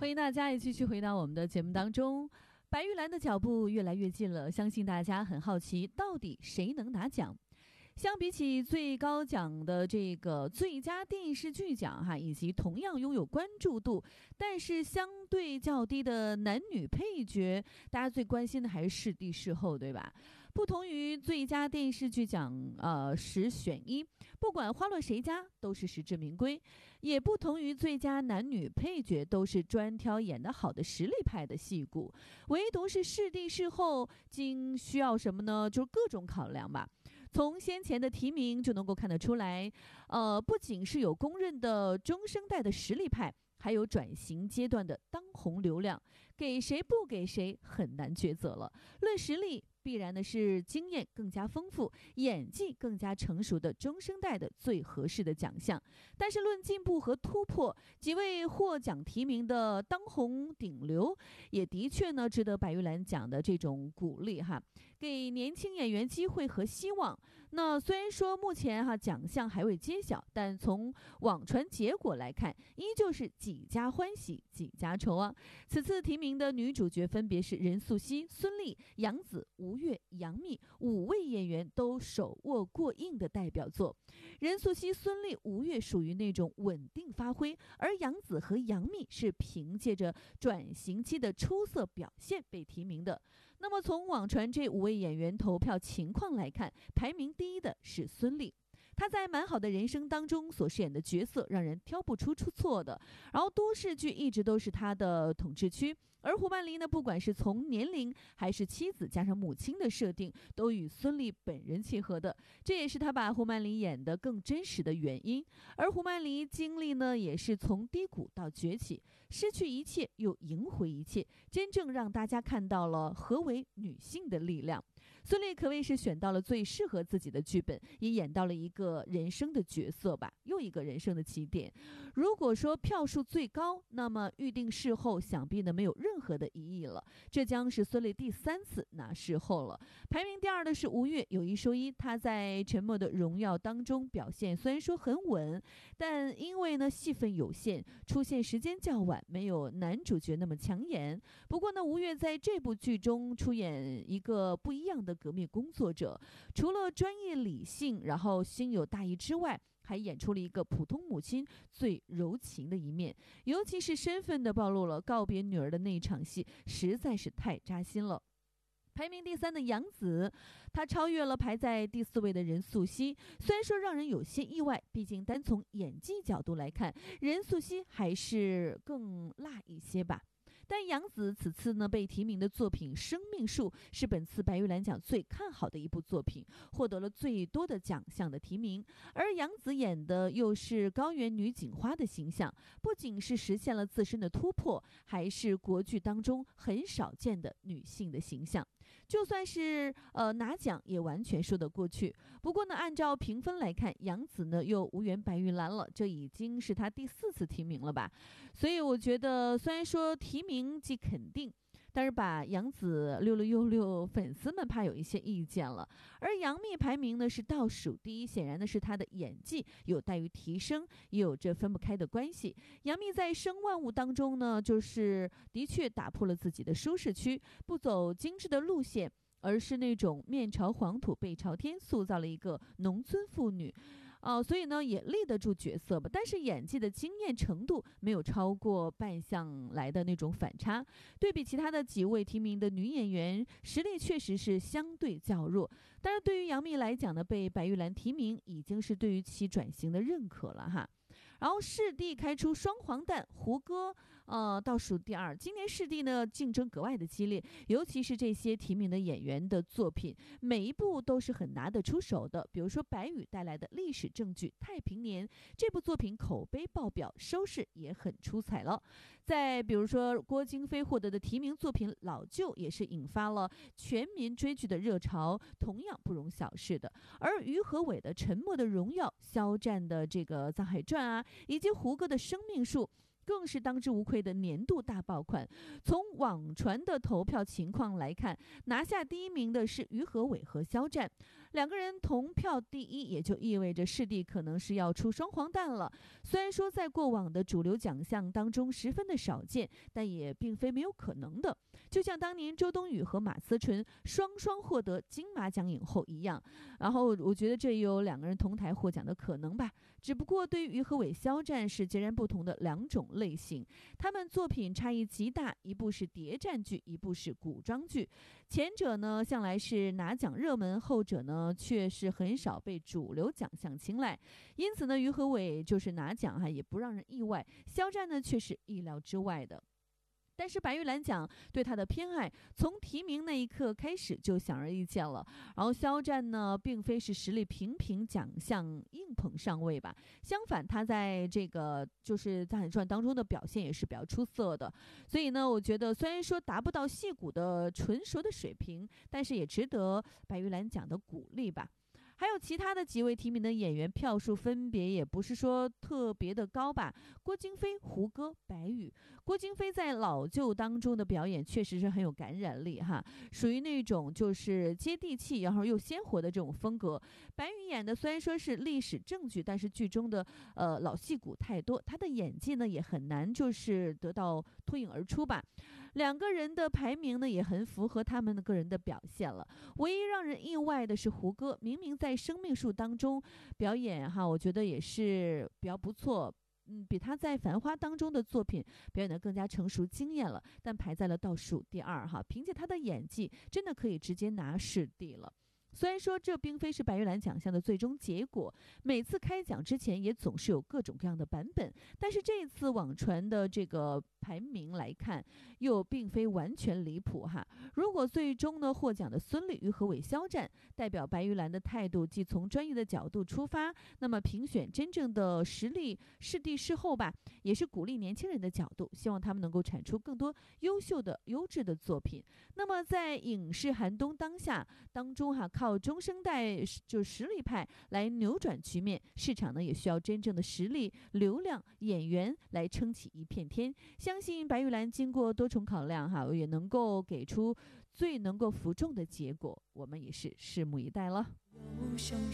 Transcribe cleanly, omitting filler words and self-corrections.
欢迎大家也继续回到我们的节目当中。白玉兰的脚步越来越近了，相信大家很好奇，到底谁能拿奖？相比起最高奖的这个最佳电视剧奖以及同样拥有关注度但是相对较低的男女配角，大家最关心的还是视帝视后，对吧？不同于最佳电视剧奖10选1，不管花落谁家都是实至名归，也不同于最佳男女配角都是专挑演得好的实力派的戏骨，唯独是视帝视后竟需要什么呢？就是各种考量吧。从先前的提名就能够看得出来，不仅是有公认的中生代的实力派，还有转型阶段的当红流量，给谁不给谁很难抉择了。论实力，必然的是经验更加丰富、演技更加成熟的中生代的最合适的奖项。但是论进步和突破，几位获奖提名的当红顶流，也的确呢值得白玉兰奖的这种鼓励给年轻演员机会和希望。那虽然说目前奖项还未揭晓，但从网传结果来看，依旧是几家欢喜几家愁啊。此次提名的女主角分别是任素汐、孙俪、杨紫、吴越、杨幂5位演员都手握过硬的代表作。任素汐、孙俪、吴越属于那种稳定发挥，而杨紫和杨幂是凭借着转型期的出色表现被提名的。那么从网传这5位演员投票情况来看，排名第一的是孙俪。她在《蛮好的人生》当中所饰演的角色让人挑不出错的，然后多视剧一直都是她的统治区。而胡曼丽呢，不管是从年龄还是妻子加上母亲的设定，都与孙俪本人契合的，这也是她把胡曼丽演得更真实的原因。而胡曼丽经历呢，也是从低谷到崛起，失去一切又赢回一切，真正让大家看到了何为女性的力量。孙俪可谓是选到了最适合自己的剧本，也演到了一个人生的角色吧，又一个人生的起点。如果说票数最高，那么预定视后想必呢没有任何的疑义了，这将是孙俪第3次拿视后了。排名第2的是吴越，有一说一，她在《沉默的荣耀》当中表现虽然说很稳，但因为呢戏份有限，出现时间较晚，没有男主角那么抢眼。不过呢，吴越在这部剧中出演一个不一样的革命工作者，除了专业理性，然后心有大义之外，还演出了一个普通母亲最柔情的一面，尤其是身份的暴露了，告别女儿的那一场戏实在是太扎心了。排名第3的杨紫，她超越了排在第4位的任素汐，虽然说让人有些意外，毕竟单从演技角度来看，任素汐还是更辣一些吧。但杨紫此次呢被提名的作品《生命树》是本次白玉兰奖最看好的一部作品，获得了最多的奖项的提名。而杨紫演的又是高原女警花的形象，不仅是实现了自身的突破，还是国剧当中很少见的女性的形象。就算是拿奖也完全说得过去。不过呢，按照评分来看，杨紫呢又无缘白玉兰了，这已经是她第4次提名了吧。所以我觉得虽然说提名既肯定，但是把杨紫6666粉丝们怕有一些意见了。而杨幂排名呢是倒数第一，显然的是她的演技有待于提升，也有着分不开的关系。杨幂在《生万物》当中呢，就是的确打破了自己的舒适区，不走精致的路线，而是那种面朝黄土背朝天，塑造了一个农村妇女。所以呢也立得住角色吧，但是演技的惊艳程度没有超过扮相来的那种反差。对比其他的几位提名的女演员，实力确实是相对较弱。但是对于杨幂来讲呢，被白玉兰提名已经是对于其转型的认可了然后视帝开出双黄蛋，胡歌倒数第2。今年视帝呢竞争格外的激烈，尤其是这些提名的演员的作品，每一部都是很拿得出手的。比如说白宇带来的历史证据《太平年》，这部作品口碑爆表，收视也很出彩了。再比如说郭京飞获得的提名作品《老舅》，也是引发了全民追剧的热潮，同样不容小视的。而于和伟的《沉默的荣耀》，肖战的这个《藏海传》以及胡歌的《生命树》， 更是当之无愧的年度大爆款。从网传的投票情况来看，拿下第一名的是于和伟和肖战，两个人同票第一，也就意味着视帝可能是要出双黄蛋了。虽然说在过往的主流奖项当中十分的少见，但也并非没有可能的。就像当年周冬雨和马思纯双双获得金马奖影后一样，然后我觉得这也有两个人同台获奖的可能吧。只不过对于于和伟、肖战是截然不同的两种类型，他们作品差异极大，一部是谍战剧，一部是古装剧。前者呢向来是拿奖热门，后者呢却是很少被主流奖项青睐。因此呢，于和伟就是拿奖也不让人意外，肖战呢却是意料之外的。但是白玉兰奖对他的偏爱，从提名那一刻开始就显而易见了。然后肖战呢，并非是实力平平，奖项硬捧上位吧。相反，他在这个就是《大海传》当中的表现也是比较出色的。所以呢，我觉得虽然说达不到戏骨的纯熟的水平，但是也值得白玉兰奖的鼓励吧。还有其他的几位提名的演员，票数分别也不是说特别的高吧。郭京飞、胡歌、白宇。郭京飞在老旧当中的表演确实是很有感染力哈，属于那种就是接地气，然后又鲜活的这种风格。白宇演的虽然说是历史正剧，但是剧中的老戏骨太多，他的演技呢也很难就是得到脱颖而出吧。两个人的排名呢也很符合他们的个人的表现了。唯一让人意外的是胡歌，明明在生命树当中表演我觉得也是比较不错，比他在繁花当中的作品表演得更加成熟惊艳了，但排在了倒数第二凭借他的演技真的可以直接拿视帝了。虽然说这并非是白玉兰奖项的最终结果，每次开奖之前也总是有各种各样的版本，但是这一次网传的这个排名来看，又并非完全离谱如果最终呢获奖的孙俪、于和伟、肖战，代表白玉兰的态度既从专业的角度出发，那么评选真正的实力视帝视后吧，也是鼓励年轻人的角度，希望他们能够产出更多优秀的优质的作品。那么在影视寒冬当下当中靠中生代就实力派来扭转局面，市场呢也需要真正的实力、流量、演员来撑起一片天。相信白玉兰经过多重考量也能够给出最能够服众的结果，我们也是拭目以待了。